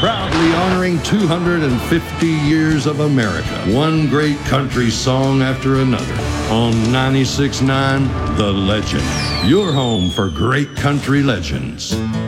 proudly honoring 250 years of America, one great country song after another. On 96.9, The Legend, your home for great country legends.